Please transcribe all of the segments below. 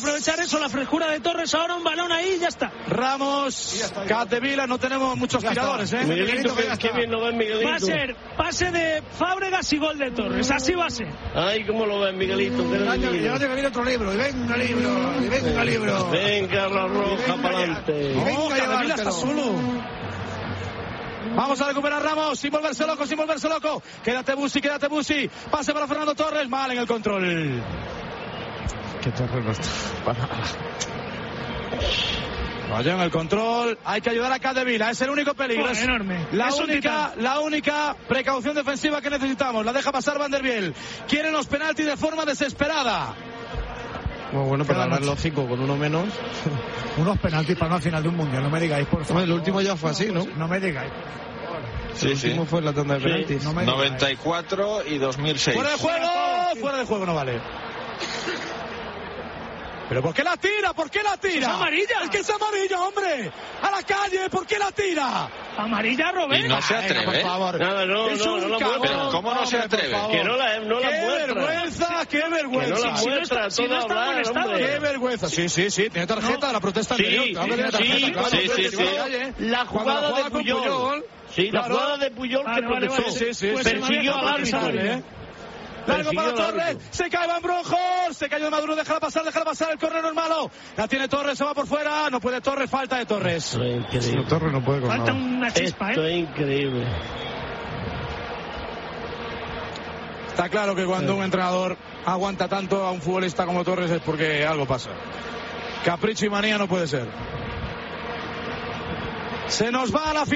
aprovechar eso, la frescura de Torres. Ahora un balón ahí y ya está. Ramos, Capdevila, no tenemos muchos tiradores, Miguelito, qué bien lo ven, Miguelito. Va a ser pase de Fábregas y gol de Torres, así va a ser. Ay, cómo lo ven, Miguelito. Ya tiene que venir otro libro, y venga libro. Venga, la roja para adelante. Capdevila está solo. Vamos a recuperar Ramos, sin volverse loco. Quédate Busi. Pase para Fernando Torres, mal en el control. Que Torres no está para nada. Vaya en el control, hay que ayudar a Capdevila, es el único peligro. Es enorme. La única precaución defensiva que necesitamos. La deja pasar Van der Biel. Quieren los penaltis de forma desesperada. Bueno, pero ahora es lógico, con uno menos. Unos penaltis para una final de un mundial, no me digáis, por favor. El último ya fue así, ¿no? No me digáis. El último fue la tanda de penaltis. 94 y 2006. Fuera de juego no vale. ¿Pero por qué la tira? Es amarilla. Es que es amarilla, hombre. A la calle, ¿por qué la tira? Amarilla, Robert. Y no se atreve. Por favor. Nada, no la muestra. Pero ¿cómo no se atreve? Que no la muestra. ¡Qué vergüenza! Que no la muestra, si no está molestado. ¡Qué vergüenza! Sí, tiene tarjeta de la protesta anterior. La jugada de Puyol. Sí, la jugada de Puyol que protestó. Persiguió al árbitro. Largo para Torres, se cae Van Bronckhorst, se cayó de Maduro, déjala pasar, el córner no es malo. La tiene Torres, se va por fuera, no puede Torres, falta de Torres. Torres no puede con Falta nada. una chispa, Esto es increíble. Está claro que cuando un entrenador aguanta tanto a un futbolista como Torres es porque algo pasa. Capricho y manía no puede ser. Se nos va a la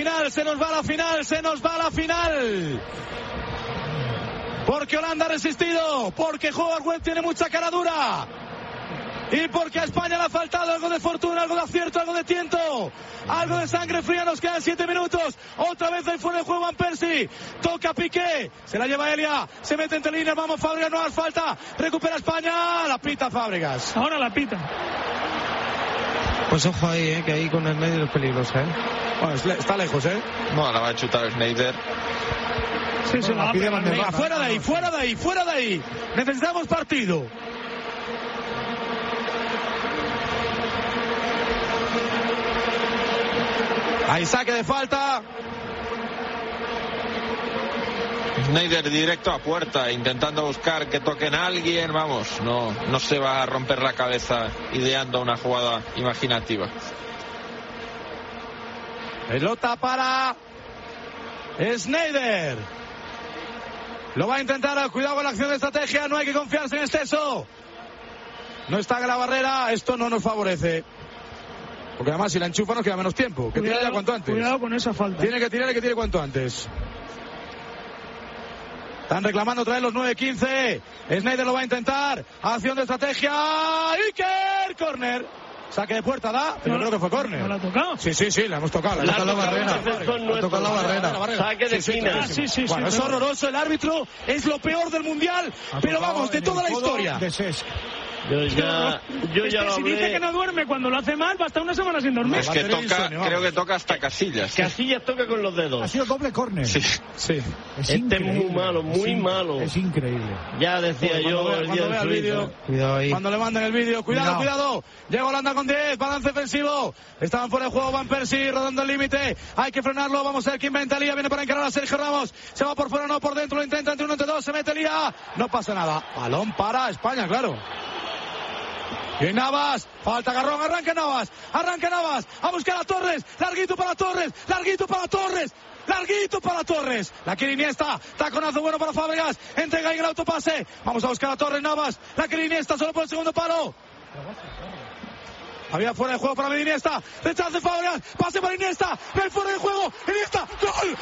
final. Porque Holanda ha resistido, porque Howard Webb tiene mucha cara dura y porque a España le ha faltado algo de fortuna, algo de acierto, algo de tiento, algo de sangre fría. Nos quedan 7 minutos, otra vez ahí fuera de juego Van Persie, toca Piqué, se la lleva Elia, se mete entre líneas, vamos Fábregas, no hace falta, recupera España, la pita Fábregas. Ahora la pita. Pues ojo ahí, que ahí con el medio es peligroso, Bueno, está lejos, No, la va a chutar Schneider. Sí, se la pide Venga, fuera de ahí. Necesitamos partido. Hay saque de falta. Schneider directo a puerta, intentando buscar que toquen a alguien. Vamos, no se va a romper la cabeza ideando una jugada imaginativa. Pelota para Schneider. Lo va a intentar, cuidado con la acción de estrategia, no hay que confiarse en exceso. No está en la barrera, esto no nos favorece. Porque además si la enchufa nos queda menos tiempo. Que tire ya cuanto antes. Cuidado con esa falta. Tiene que tirar y que tire cuanto antes. Están reclamando otra vez los 9-15. Schneider lo va a intentar. Acción de estrategia. Iker, córner. Saque de puerta, pero creo que fue córner. ¿No la ha tocado? Sí, la hemos tocado. La ha tocado la barrera. Saque de esquina. Bueno, es horroroso el árbitro. Es lo peor del mundial. Pero vamos, de toda la historia. Yo ya lo si hablé. dice que no duerme cuando lo hace mal, va a estar una semana sin dormir. Es que creo que toca hasta Casillas. Casillas toca con los dedos. Ha sido doble córner. Sí. Es este es muy malo, muy malo. Es increíble. Ya decía yo el día del vídeo. Cuidado ahí. Cuando le manden el vídeo, cuidado. Llega Holanda con 10, balance ofensivo. Estaban fuera de juego Van Persie, rodando el límite. Hay que frenarlo, vamos a ver quién inventa Lía. Viene para encarar a Sergio Ramos. Se va por fuera, no por dentro, lo intenta entre 1 entre 2, se mete Lía. No pasa nada. Balón para España, claro. Y Navas, falta agarrón, arranca Navas, a buscar a Torres, larguito para Torres, la quiere Iniesta, taconazo bueno para Fábregas, entrega ahí el autopase, vamos a buscar a Torres, Navas, la quiere Iniesta solo por el segundo palo. Había fuera de juego para Iniesta, rechazo de Fábregas, pase para Iniesta, ven fuera de juego, Iniesta, ¡gol!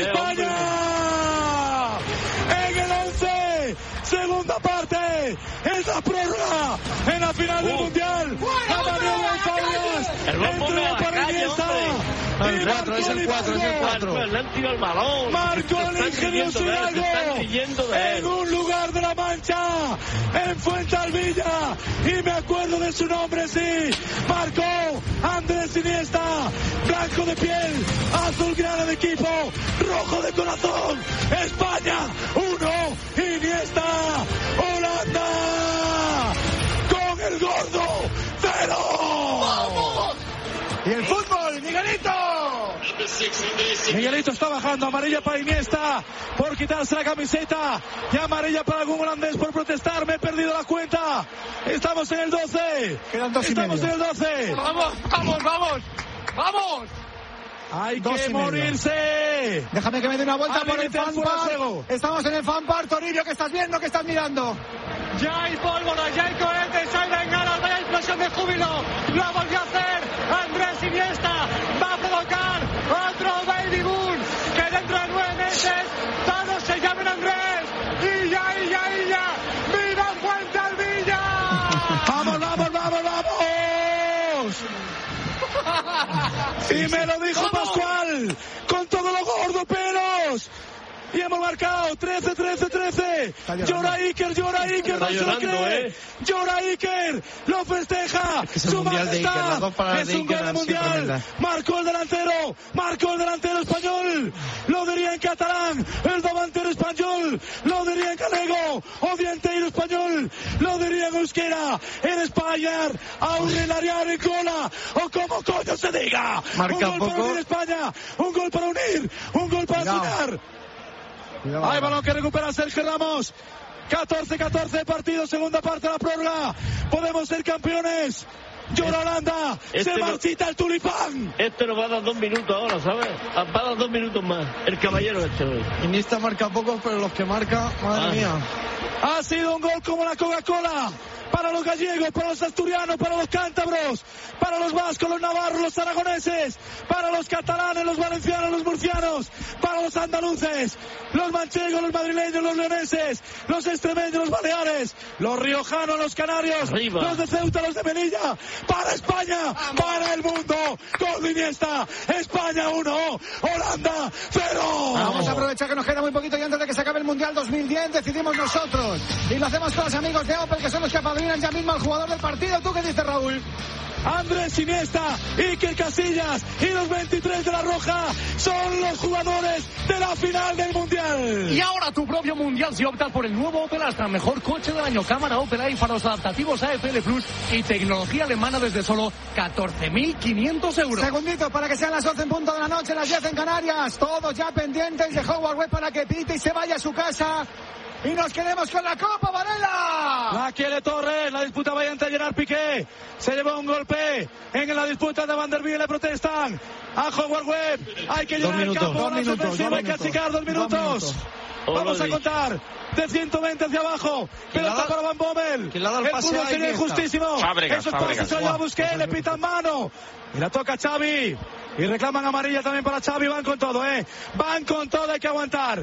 ¡España! En el 11, segunda parte. es la prórroga en la final del Mundial. La maniobra de Fábregas. El bombo para Iniesta. El 4, es el 4, es el 4. Le han tirado el balón. Marcó el ingenioso Hidalgo en un lugar de la Mancha, en Fuensalvilla, y me acuerdo de su nombre, sí. Marcó Andrés Iniesta, blanco de piel, azulgrana de equipo, rojo de corazón. España 1, Iniesta, Holanda con el gordo 0. ¡Vamos! Y el fútbol, Miguelito. Miguelito está bajando, amarilla para Iniesta por quitarse la camiseta y amarilla para algún holandés por protestar. Me he perdido la cuenta. Estamos en el 12. Quedan 2 y medio. Estamos en el 12. ¡Vamos! Hay que morirse. Déjame que me dé una vuelta por el fanpar. Estamos en el fanpar. Toribio, ¿qué estás viendo? ¿Qué estás mirando? Ya hay pólvora, ya hay cohetes, hay bengalas, hay explosión de júbilo. Lo volvió a hacer Andrés Iniesta. Va a provocar otro baby boom. Que dentro de 9 meses todos se llamen Andrés. Y ya. ¡Viva Fuensalvilla! ¡Vamos! Y me lo dijo Pascual, con todos los gordopelos. Y hemos marcado 13. Llora Iker, no se lo cree. Llora Iker, lo festeja. Es un mundial de Iker, las dos paradas de Iker gol mundial. Marcó el delantero español. Lo diría en catalán, el delantero español. Lo diría en galego, odianteiro español. Lo diría en euskera, en España, aurrelariar en cola, o como coño se diga. Marca un gol poco. para unir España, un gol para unir, un gol para soñar. Hay balón que recupera Sergio Ramos. 14 partidos, segunda parte de la prórroga. Podemos ser campeones. Llora Holanda. Se marchita el tulipán. Nos va a dar 2 minutos ahora, ¿sabes? Va a dar 2 minutos más. El caballero hoy. Iniesta marca pocos, pero los que marca, madre mía. Ha sido un gol como la Coca-Cola. Para los gallegos, para los asturianos, para los cántabros, para los vascos, los navarros, los aragoneses, para los catalanes, los valencianos, los murcianos, para los andaluces, los manchegos, los madrileños, los leoneses, los extremeños, los baleares, los riojanos, los canarios, arriba, los de Ceuta, los de Melilla, para España, para el mundo, con Iniesta, España 1, Holanda 0. Vamos a aprovechar que nos queda muy poquito y antes de que se acabe el Mundial 2010 decidimos nosotros. Y lo hacemos con los amigos de Opel, que son los que apadrinan ya mismo al jugador del partido. ¿Tú qué dices, Raúl? Andrés Iniesta, Iker Casillas y los 23 de la Roja son los jugadores de la final del Mundial. Y ahora tu propio Mundial si optas por el nuevo Opel Astra, mejor coche del año, cámara Opel A y faros adaptativos AFL Plus y tecnología alemana desde solo 14.500 euros. Segundito para que sean las 11 en punto de la noche, las 10 en Canarias. Todos ya pendientes de Howard Webb para que pite y se vaya a su casa. Y nos quedemos con la Copa, Varela. La quiere Torres, la disputa valiente a Gerard Piqué. Se llevó un golpe en la disputa de Van der Wiel, le protestan a Howard Webb. Hay que llegar al campo, hay que achicar 2 minutos. Vamos a contar de 120 hacia abajo. Pelota para Van Bommel. El fútbol sería injustísimo. Esos pases se lo lleva Busquets, le pitan mano. Y la toca Xavi. Y reclaman amarilla también para Xavi. Van con todo, Van con todo, hay que aguantar.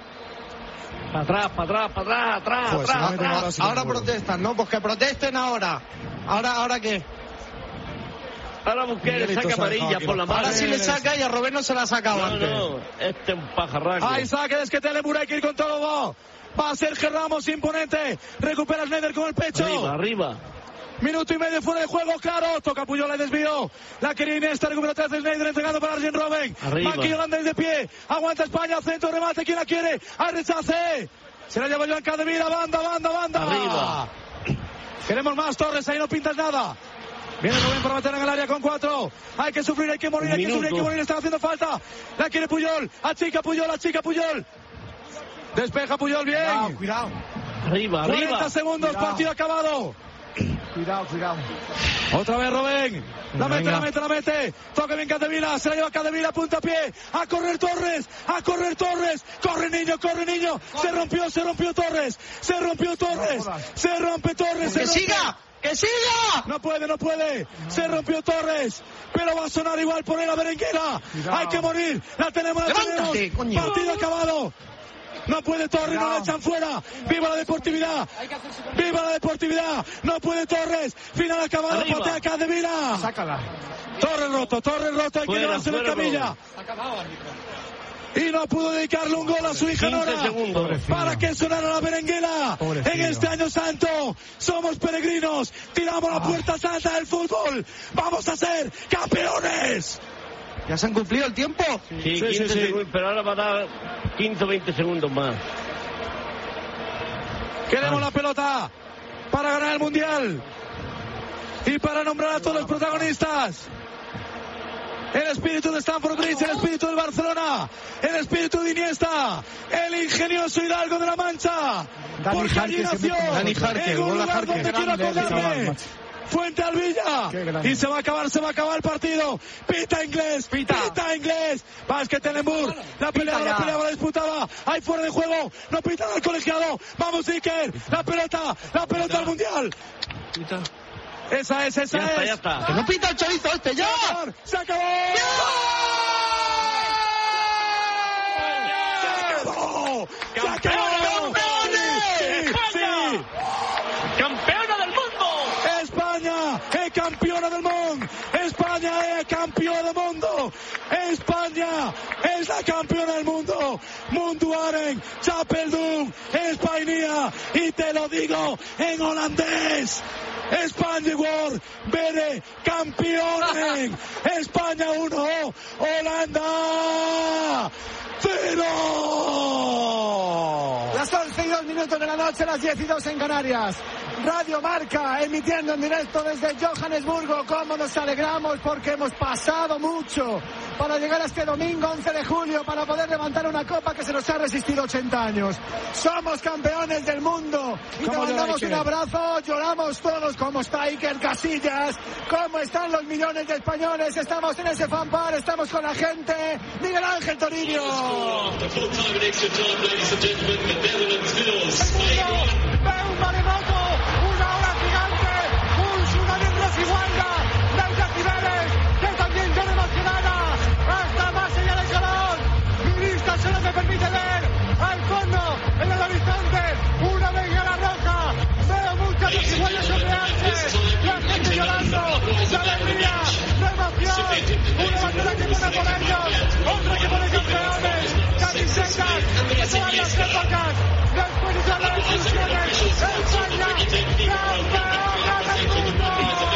Atrás. Ahora protestan, ¿no? Pues que protesten ahora. ¿Ahora qué? Ahora Busquets le saca amarilla por la mano. Ahora sí le saca y a Robert no se la ha sacado antes. No, este es un pajarraco. Hay saque de Esquetele, Burekir con todo. Va a Sergio Ramos imponente. Recupera Schneider con el pecho. Arriba. Minuto y medio fuera de juego, claro. Toca Puyol, le desvió. La quería Iniesta, recupera atrás de Schneider, entregando para Arjen Robben. Banquillo holandés de pie. Aguanta España, centro, remate. ¿Quién la quiere? Hay rechace. Se la lleva Joan Capdevila. Banda. Arriba. Queremos más, Torres. Ahí no pintas nada. Viene Robben para meter en el área con 4. Hay que sufrir, hay que morir, Están haciendo falta. La quiere Puyol. Achica Puyol. Despeja Puyol bien. Cuidado. Arriba. 40 segundos, cuidado. Partido acabado. Cuidado. Otra vez Robben. La mete. Toca bien Capdevila. Se la lleva Capdevila, punta a pie. A correr Torres. Corre niño. Se rompió Torres. Se rompe Torres. ¡Que siga! No puede. Se rompió Torres. Pero va a sonar igual por él la berenguera. Hay que morir. La tenemos. Levántate, coño. Partido acabado. no puede Torres, no la echan fuera. ¡Viva la deportividad! ¡Viva la deportividad! No puede Torres, final acabado, patea Capdevila. Sácala. Torres roto, hay que llevárselo en camilla. Y no pudo dedicarle un gol a su hija Nora para que sonara la berenguela. En este año santo somos peregrinos, tiramos la puerta santa del fútbol, vamos a ser campeones. ¿Ya se han cumplido el tiempo? Sí, 15 segundos, pero ahora va a dar 15 o 20 segundos más. Queremos la pelota para ganar el Mundial y para nombrar a todos los protagonistas. El espíritu de Stamford Bridge, el espíritu del Barcelona, el espíritu de Iniesta, el ingenioso Hidalgo de la Mancha. Porque allí nació, en un lugar donde quiero acordarme. Fuente Alvilla. Y se va a acabar el partido. Pita inglés. Vas que Telenburg. La peleaba, la disputaba. Hay fuera de juego. No pita al colegiado. Vamos Iker. La pelota al Mundial. Esa es. Ya está. Que no pita el chorizo este, ya. Se acabó. ¡Campeona del mundo! España es campeona del mundo. España es campeona del mundo. España es la campeona del mundo. Munduaren, Chapeldum, España. Y te lo digo en holandés. España World, Bere, campeones. España 1, Holanda 0. Las 11:02 de la noche, las 10:02 en Canarias. Radio Marca emitiendo en directo desde Johannesburgo. Cómo nos alegramos porque hemos pasado mucho para llegar a este domingo 11 de julio para poder levantar una copa que se nos ha resistido 80 años. Somos campeones del mundo y te mandamos un abrazo. Lloramos todos. ¿Cómo está Iker Casillas? ¿Cómo están los millones de españoles? Estamos en ese fanbar, estamos con la gente. Miguel Ángel Toribio. Un maremoto, una ola gigante, un tsunami en Rosigualda, de decibeles, que también llora emocionada, hasta más allá del salón. Mi vista solo me permite ver al fondo, en el horizonte, una bengala roja. Veo muchas desigualdades sonrearse, la gente llorando, la alegría, la emoción, una bandera que pone por ellos, otra que pone campeones, camisetas de todas las épocas. Después de todas las instituciones, España, campeona del mundo.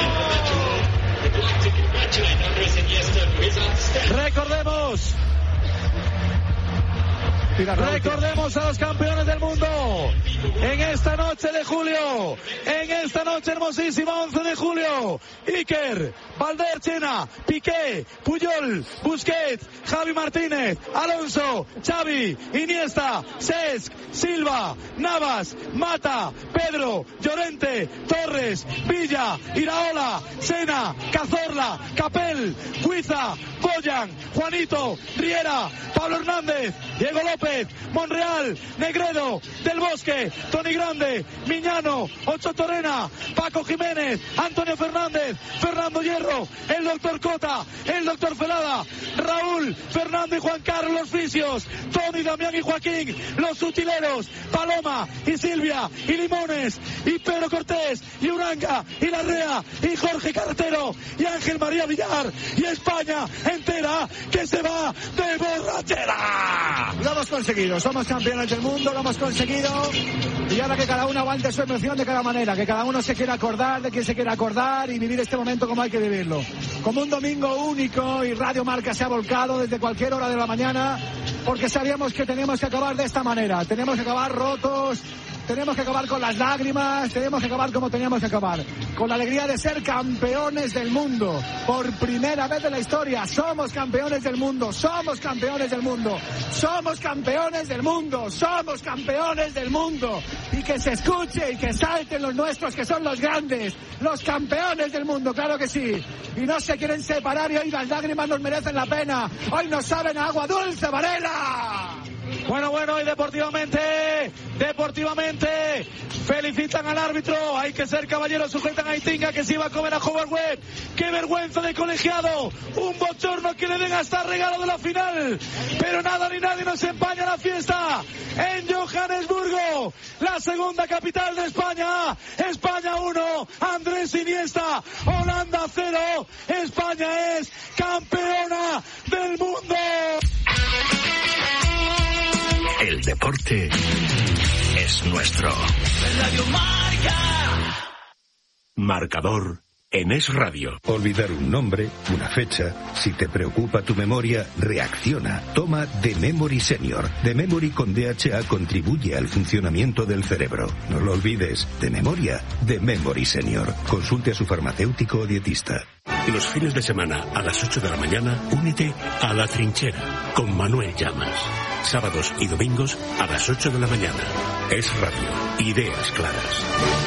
Recordemos a los campeones del mundo en esta noche de julio, en esta noche hermosísima 11 de julio. Iker, Valder, Chena, Piqué, Puyol, Busquets, Javi Martínez, Alonso, Xavi, Iniesta, Cesc, Silva, Navas, Mata, Pedro, Llorente, Torres, Villa, Iraola, Sena, Cazorla, Capel, Cuiza, Boyan, Juanito, Riera, Pablo Hernández, Diego López, Monreal, Negredo, Del Bosque, Tony Grande, Miñano, Ocho Torrena, Paco Jiménez, Antonio Fernández, Fernando Hierro, el doctor Cota, el doctor Felada, Raúl, Fernando y Juan Carlos los fisios, Tony, Damián y Joaquín, los utileros, Paloma y Silvia y Limones y Pedro Cortés y Uranga y Larrea y Jorge Carretero y Ángel María Villar y España entera que se va de borrachera. Lo hemos conseguido, somos campeones del mundo, lo hemos conseguido y ahora que cada uno aguante su emoción de cada manera, que cada uno se quiera acordar de quien se quiera acordar y vivir este momento como hay que vivirlo. Como un domingo único y Radio Marca se ha volcado desde cualquier hora de la mañana porque sabíamos que teníamos que acabar de esta manera, tenemos que acabar rotos, tenemos que acabar con las lágrimas, tenemos que acabar como teníamos que acabar, con la alegría de ser campeones del mundo, por primera vez en la historia, somos campeones del mundo, somos campeones del mundo, somos campeones del mundo, somos campeones del mundo, y que se escuche y que salten los nuestros que son los grandes, los campeones del mundo, claro que sí, y no se quieren separar y hoy las lágrimas nos merecen la pena, hoy nos saben a agua dulce, Varela. Bueno, y deportivamente, felicitan al árbitro. Hay que ser caballeros, sujetan a Itinga, que se iba a comer a Howard Webb. ¡Qué vergüenza de colegiado! Un bochorno que le den hasta regalo de la final. Pero nada ni nadie nos empaña la fiesta en Johannesburgo, la segunda capital de España. España 1, Andrés Iniesta. Holanda 0, España es campeona del mundo. El deporte es nuestro. Radio Marca. Marcador en Es Radio. Olvidar un nombre, una fecha. Si te preocupa tu memoria, reacciona. Toma The Memory Senior. The Memory con DHA contribuye al funcionamiento del cerebro. No lo olvides. De memoria, The Memory Senior. Consulte a su farmacéutico o dietista. Los fines de semana a las 8 de la mañana, únete a La Trinchera con Manuel Llamas. Sábados y domingos a las 8 de la mañana. Es Radio. Ideas claras.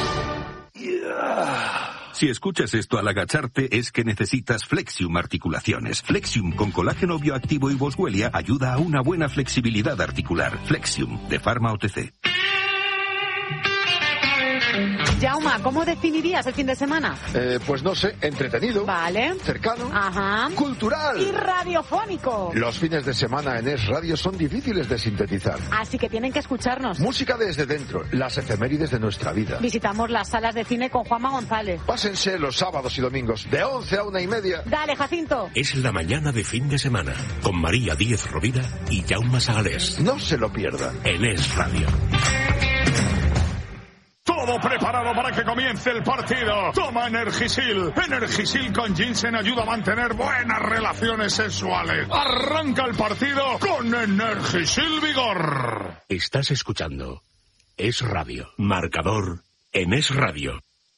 Si escuchas esto al agacharte es que necesitas Flexium Articulaciones. Flexium con colágeno bioactivo y boswellia ayuda a una buena flexibilidad articular. Flexium, de Pharma OTC. Jauma, ¿cómo definirías el fin de semana? Pues no sé, entretenido. Vale. Cercano. Ajá. Cultural. Y radiofónico. Los fines de semana en Es Radio son difíciles de sintetizar. Así que tienen que escucharnos. Música desde dentro, las efemérides de nuestra vida. Visitamos las salas de cine con Juanma González. Pásense los sábados y domingos de 11 a 1:30. Dale, Jacinto. Es la mañana de fin de semana con María Díez Rovira y Jaume Sagalés. No se lo pierdan. En Es Radio. Todo preparado para que comience el partido. Toma Energisil. Energisil con ginseng ayuda a mantener buenas relaciones sexuales. Arranca el partido con Energisil Vigor. Estás escuchando Es Radio. Marcador en Es Radio.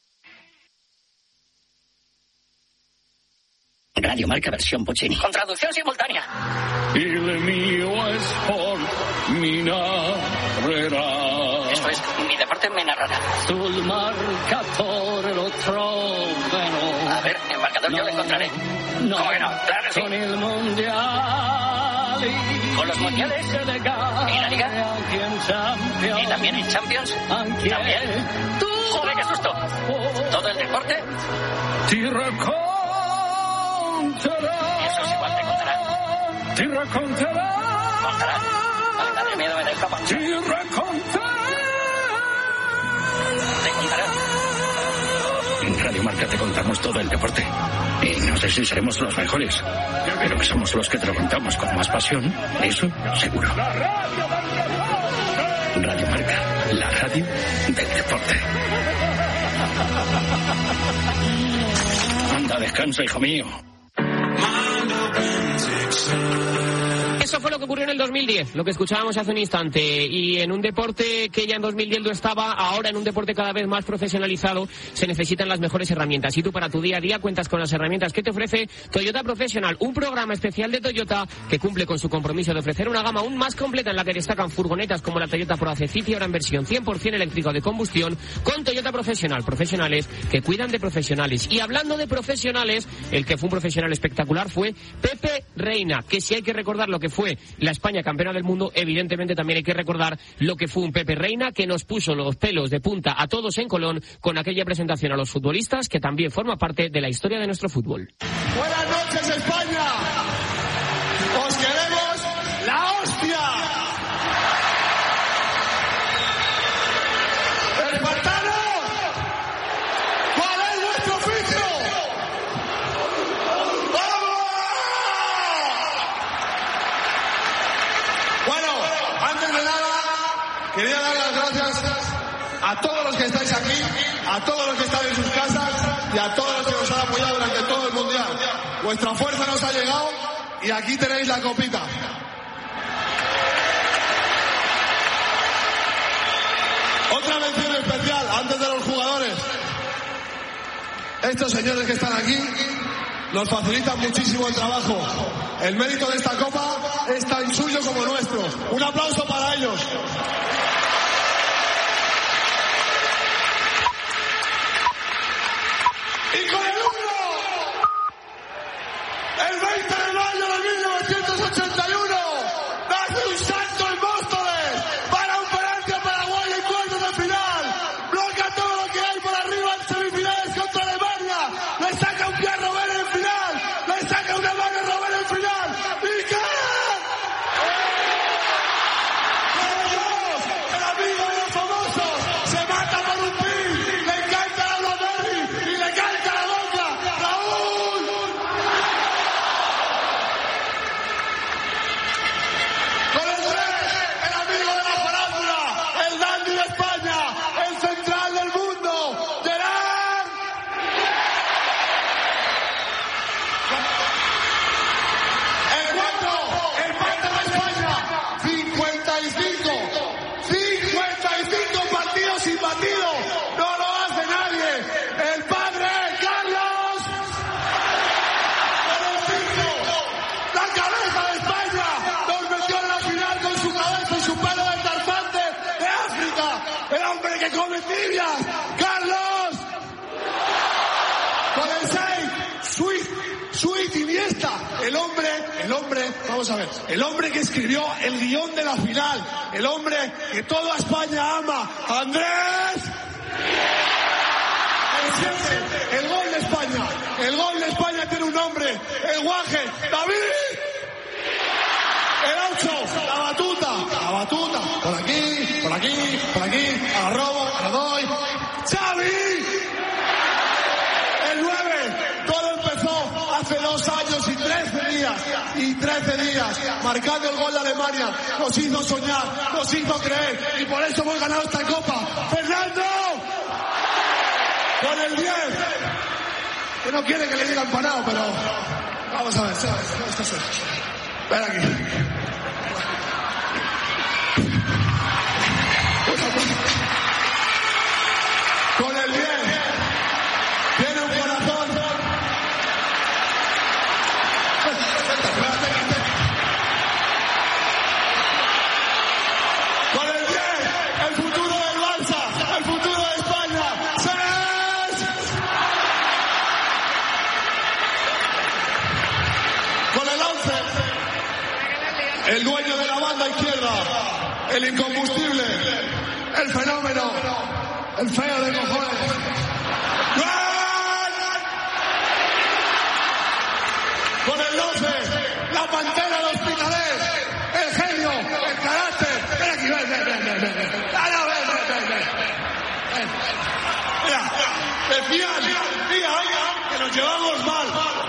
Radio Marca versión Puccini. Con traducción simultánea. Il mio sport mi narrerà. Esto es, mi deporte me narrará. Sul marcatore lo trovano. A ver, en marcador yo lo encontraré. No. ¿Cómo que no? Claro que sí. Con el mundial. Con los mundiales. Y la liga. Y también en Champions. También. ¡Joder, qué susto! Todo el deporte. Eso es igual, te contará. Te racconterà. Contará. Ay, madre mía, me da escapa. Te racconterà. Te contará. En Radio Marca te contamos todo el deporte. Y no sé si seremos los mejores, pero que somos los que te lo contamos con más pasión, eso seguro. Radio Marca, la radio del deporte. Anda, descansa, hijo mío. Eso fue lo que ocurrió en el 2010, lo que escuchábamos hace un instante. Y en un deporte que ya en 2010 lo estaba, ahora en un deporte cada vez más profesionalizado, se necesitan las mejores herramientas. Y tú para tu día a día cuentas con las herramientas que te ofrece Toyota Professional, un programa especial de Toyota que cumple con su compromiso de ofrecer una gama aún más completa en la que destacan furgonetas como la Toyota Proace City, ahora en versión 100% eléctrico de combustión, con Toyota Professional. Profesionales que cuidan de profesionales. Y hablando de profesionales, el que fue un profesional espectacular fue Pepe Reina, que si hay que recordar lo que fue la España campeona del mundo, evidentemente también hay que recordar lo que fue un Pepe Reina que nos puso los pelos de punta a todos en Colón con aquella presentación a los futbolistas que también forma parte de la historia de nuestro fútbol. Buenas noches, España. Os queremos la hostia. ¡Espartanos! ¿Cuál es vuestro oficio? Quería dar las gracias a todos los que estáis aquí, a todos los que están en sus casas y a todos los que nos han apoyado durante todo el Mundial. Vuestra fuerza nos ha llegado y aquí tenéis la copita. Otra mención especial antes de los jugadores. Estos señores que están aquí nos facilitan muchísimo el trabajo. El mérito de esta copa es tan suyo como nuestro. Un aplauso para ellos. Y con el 1, el 20 de mayo de 1981, nace un santo en Boston. el hombre, vamos a ver, el hombre que escribió el guión de la final, el hombre que toda España ama, Andrés. El gol de España tiene un nombre, el Guaje, David. El 8, la batuta, por aquí, a la robo, a la doy, Xavi. El 9, todo empezó hace 2 años y 13 días, marcando el gol de Alemania, nos hizo soñar, nos hizo creer, y por eso hemos ganado esta copa. ¡Fernando! Con el 10, que no quiere que le diga empanado, pero vamos a ver, ven aquí. Con el 10, tiene un corazón. Con el 10, el futuro del Barça, el futuro de España. Con el 11, el dueño de la banda izquierda, el incombustible, el fenómeno, el feo de cojones. Con el 12, la pantera de Hospitalet, el genio, el carácter. Ven aquí, ven. Mira, decían, que nos llevamos mal.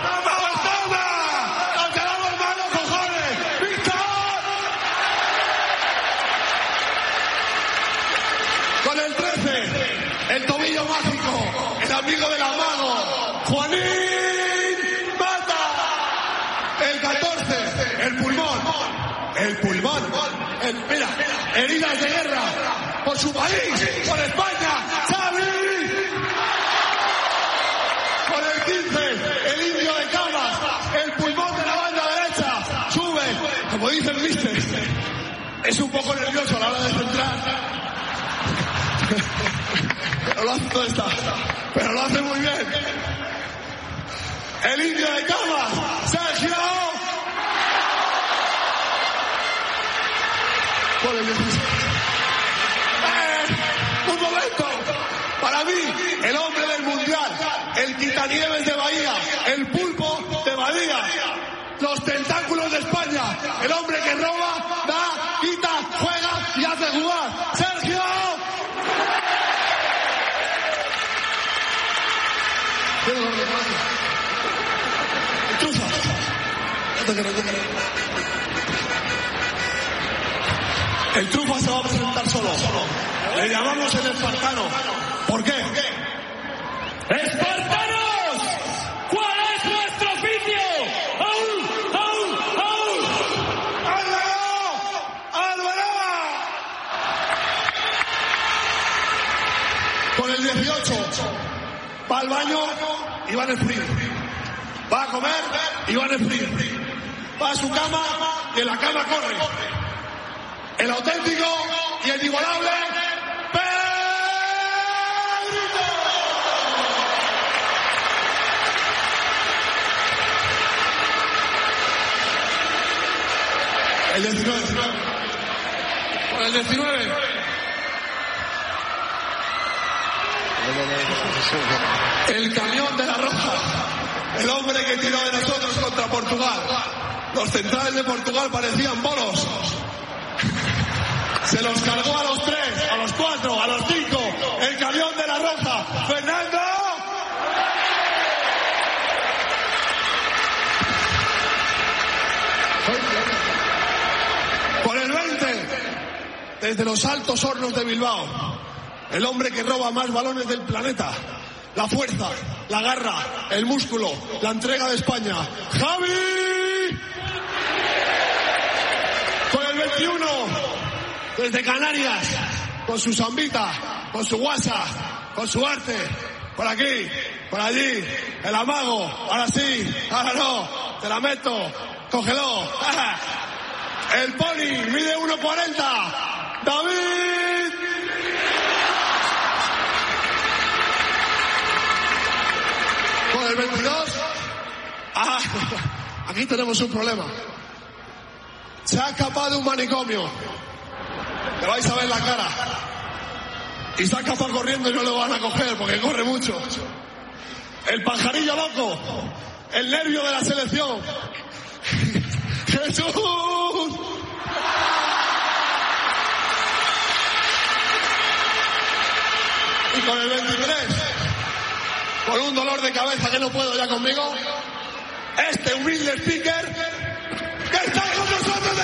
El tobillo mágico, el amigo del amago, Juanín Mata. El 14, el pulmón, mira, heridas de guerra, por su país, por España, Xavi. Con el 15, el indio de Camas, el pulmón de la banda derecha, sube, como dice el mister, es un poco nervioso a la hora de centrar. Pero lo hace muy bien. El indio de Cama, Sergio. Por el 16. Un momento. Para mí, el hombre del mundial, el quitanieves de Bahía, el pulpo de Bahía, los tentáculos de España, el hombre que roba, da, quita, juega y hace jugar. Sergio. El Trufa se va a presentar solo. Le llamamos el espartano. ¿Por qué? ¡Espartanos! ¿Cuál es nuestro oficio? ¡Álvaro! Con el 18 va al baño y va en sprint. Va a comer y va en sprint. Va a su cama y en la cama corre. El auténtico y el inigualable Pedrito. El 19. Con el 19. El camión de la Roja, el hombre que tiró de nosotros contra Portugal. Los centrales de Portugal parecían bolos. Se los cargó a los 3, a los 4, a los 5. El camión de la Roja, Fernando. Por el 20, desde los Altos Hornos de Bilbao, el hombre que roba más balones del planeta. La fuerza, la garra, el músculo, la entrega de España. ¡Javi! Con el 21, desde Canarias, con su zambita, con su guasa, con su arte. Por aquí, por allí, el amago. Ahora sí, ahora no. Te la meto, cógelo. El pony mide 1.40. David. Con el 22, aquí tenemos un problema. Se ha escapado de un manicomio. Le vais a ver la cara. Y se ha escapado corriendo y no lo van a coger porque corre mucho. El pajarillo loco. El nervio de la selección. ¡Jesús! Y con el 23, con un dolor de cabeza que no puedo ya conmigo, este humilde speaker que está con nosotros de